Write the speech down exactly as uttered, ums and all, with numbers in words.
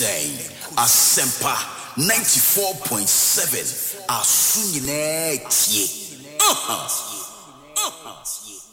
saying Asempa ninety-four point seven Asunyine tie. Uh-huh. Uh-huh.